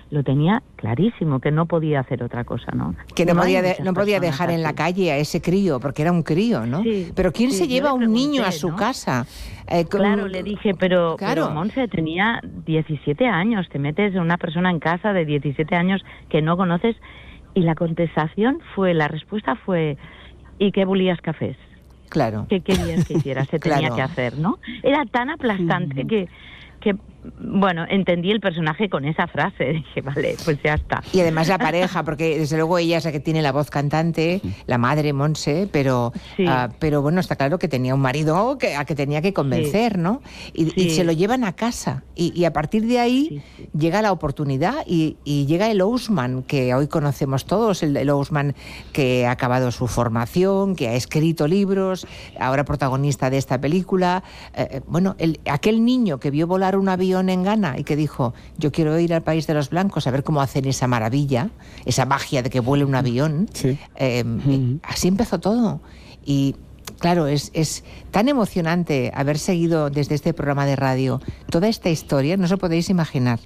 lo tenía clarísimo, que no podía hacer otra cosa, ¿no? Que no podía personas dejar en la así. calle a ese crío, porque era un crío, ¿no? Sí, pero ¿quién sí, se yo lleva le a un niño a pregunté, su ¿no? casa? Claro, le dije, pero Claro. Montse, tenía 17 años, te metes a una persona en casa de 17 años que no conoces, y la respuesta fue, ¿y qué volías cafés? Claro. ¿Qué querías que hiciera? Se tenía Claro. que hacer, ¿no? Era tan aplastante que, bueno, entendí el personaje con esa frase. Dije, vale, pues ya está. Y además la pareja, porque desde luego ella es la que tiene la voz cantante, la madre Montse, pero bueno, está claro que tenía un marido a que tenía que convencer, ¿no? Y se lo llevan a casa. Y a partir de ahí llega la oportunidad y llega el Ousmane, que hoy conocemos todos, el Ousmane que ha acabado su formación, que ha escrito libros, ahora protagonista de esta película. Aquel niño que vio volar un avión en Ghana y que dijo, yo quiero ir al país de los blancos a ver cómo hacen esa maravilla, esa magia de que vuele un avión. Así empezó todo. Y claro, es tan emocionante haber seguido desde este programa de radio toda esta historia, no os lo podéis imaginar.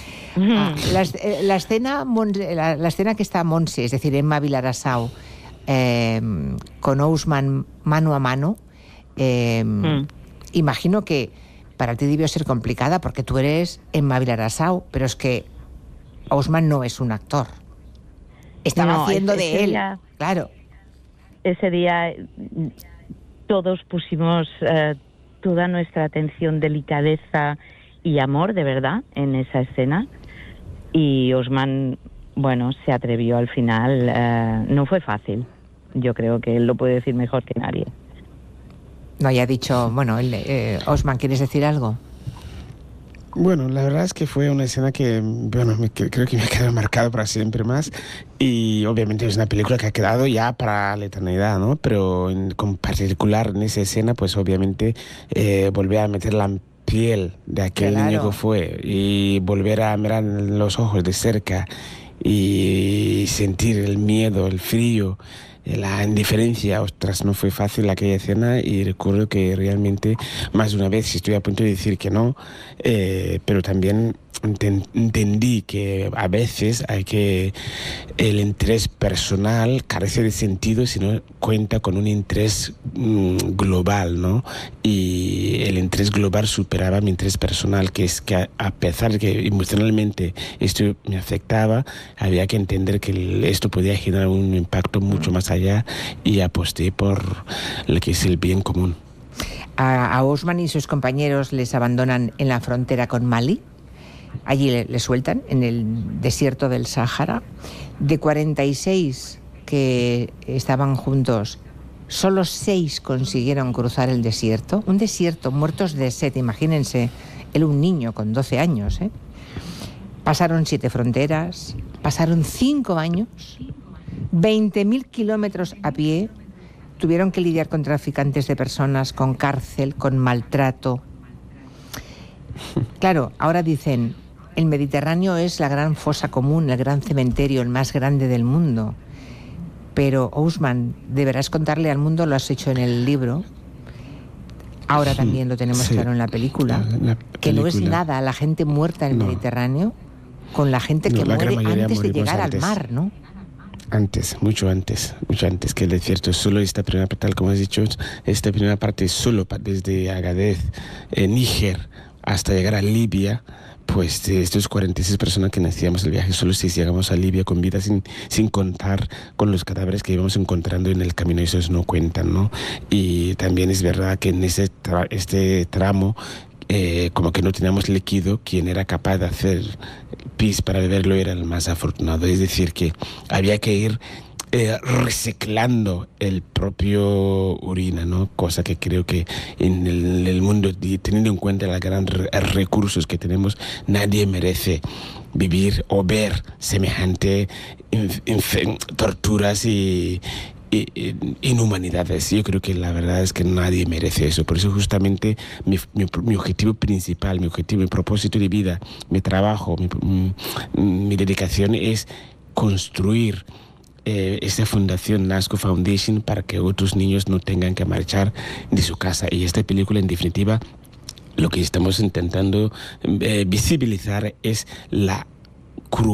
La escena que está Montse, es decir, Emma Vilarassau, con Ousmane mano a mano, imagino que para ti debió ser complicada porque tú eres Emma Vilarassau, pero es que Ousmane no es un actor. Estaba haciendo de él, claro. Ese día todos pusimos toda nuestra atención, delicadeza y amor, de verdad, en esa escena. Y Ousmane, bueno, se atrevió al final. No fue fácil. Yo creo que él lo puede decir mejor que nadie. No, ya ha dicho, bueno, Ousmane, ¿quieres decir algo? Bueno, la verdad es que fue una escena que, bueno, creo que me ha quedado marcado para siempre más, y obviamente es una película que ha quedado ya para la eternidad, ¿no? Pero con particular en esa escena, pues obviamente volver a meter la piel de aquel niño que fue y volver a mirar en los ojos de cerca y sentir el miedo, el frío, la indiferencia. Ostras, no fue fácil aquella escena, y recuerdo que realmente más de una vez estoy a punto de decir que no, pero también entendí que a veces el interés personal carece de sentido si no cuenta con un interés global, ¿no? Y el interés global superaba mi interés personal, que es que a pesar de que emocionalmente esto me afectaba, había que entender que esto podía generar un impacto mucho más allá, y aposté por lo que es el bien común. A Ousmane y sus compañeros les abandonan en la frontera con Mali. Allí le sueltan en el desierto del Sáhara. De 46 que estaban juntos, solo 6 consiguieron cruzar el desierto. Un desierto, muertos de sed, imagínense. Él, un niño con 12 años. Pasaron 7 fronteras, pasaron 5 años, 20.000 kilómetros a pie. Tuvieron que lidiar con traficantes de personas, con cárcel, con maltrato. Claro, ahora dicen, el Mediterráneo es la gran fosa común, el gran cementerio, el más grande del mundo. Pero, Ousmane, deberás contarle al mundo, lo has hecho en el libro, ahora también lo tenemos claro en la película, que no es nada la gente muerta en el Mediterráneo con la gente que muere antes de llegar al mar, ¿no? Antes, mucho antes que el desierto. Solo esta primera parte, tal como has dicho, esta primera parte solo desde Agadez, Níger, hasta llegar a Libia, pues de estos 46 personas que iniciamos el viaje, solo si llegamos a Libia con vida, sin contar con los cadáveres que íbamos encontrando en el camino, esos no cuentan, ¿no? Y también es verdad que en este tramo, como que no teníamos líquido, quien era capaz de hacer pis para beberlo era el más afortunado. Es decir, que había que ir reciclando el propio orina, ¿no? Cosa que creo que en el mundo, teniendo en cuenta los grandes recursos que tenemos, nadie merece vivir o ver semejante torturas y inhumanidades. Yo creo que la verdad es que nadie merece eso. Por eso justamente mi objetivo principal, mi propósito de vida, mi trabajo, mi dedicación es construir esta fundación NASCO Foundation para que otros niños no tengan que marchar de su casa. Y esta película, en definitiva, lo que estamos intentando visibilizar es la